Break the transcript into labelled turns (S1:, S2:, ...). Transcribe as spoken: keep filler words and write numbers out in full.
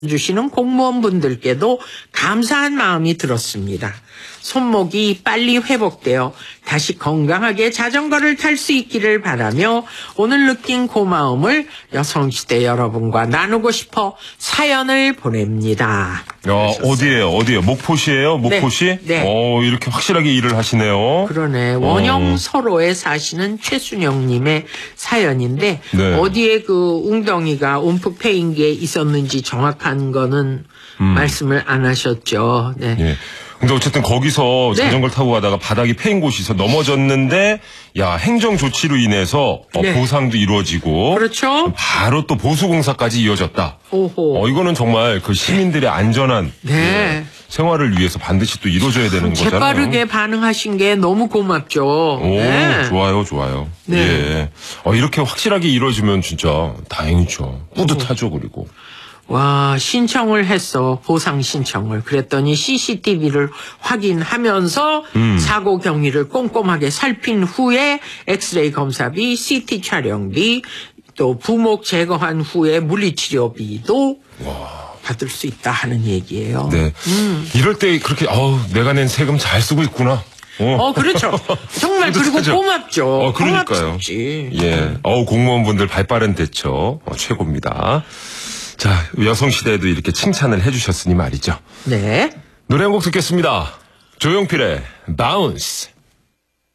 S1: 주시는 공무원분들께도 감사한 마음이 들었습니다. 손목이 빨리 회복되어 다시 건강하게 자전거를 탈 수 있기를 바라며 오늘 느낀 고마움을 여성시대 여러분과 나누고 싶어 사연을 보냅니다.
S2: 야, 어디에요? 어디에요? 목포시예요? 목포시?
S1: 네, 네.
S2: 어, 이렇게 확실하게 일을 하시네요.
S1: 그러네. 원형 서로에 사시는 최순영님의 사연인데
S2: 네.
S1: 어디에 그 웅덩이가 움푹 패인 게 있었는지 정확한 거는 음. 말씀을 안 하셨죠. 네.
S2: 예. 근데 어쨌든 거기서
S1: 네.
S2: 자전거를 타고 가다가 바닥이 패인 곳이 있어 넘어졌는데, 야, 행정 조치로 인해서 어,
S1: 네.
S2: 보상도 이루어지고,
S1: 그렇죠.
S2: 바로 또 보수공사까지 이어졌다.
S1: 오호.
S2: 어, 이거는 정말 그 시민들의 안전한
S1: 네.
S2: 예, 생활을 위해서 반드시 또 이루어져야 되는 거잖아요.
S1: 재빠르게 반응하신 게 너무 고맙죠.
S2: 오,
S1: 네.
S2: 좋아요, 좋아요.
S1: 네.
S2: 예. 어, 이렇게 확실하게 이루어지면 진짜 다행이죠. 뿌듯하죠, 그리고.
S1: 와, 신청을 했어. 보상 신청을. 그랬더니 씨씨티비를 확인하면서 음. 사고 경위를 꼼꼼하게 살핀 후에 엑스레이 검사비, 씨티 촬영비, 또 부목 제거한 후에 물리치료비도 와. 받을 수 있다 하는 얘기예요.
S2: 네. 음. 이럴 때 그렇게 어우, 내가 낸 세금 잘 쓰고 있구나.
S1: 어, 어 그렇죠. 정말 그리고
S2: 하죠.
S1: 고맙죠.
S2: 어, 그러니까요.
S1: 고맙지.
S2: 예. 어, 공무원분들 발빠른 대처 어, 최고입니다. 자, 여성시대에도 이렇게 칭찬을 해주셨으니 말이죠.
S1: 네.
S2: 노래 한 곡 듣겠습니다. 조용필의 바운스.